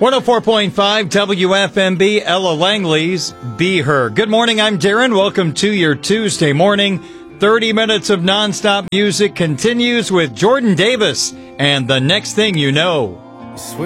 104.5 WFMB, Ella Langley's Be Her. Good morning, I'm Darren. Welcome to your Tuesday morning. 30 minutes of nonstop music continues with Jordan Davis and The Next Thing You Know.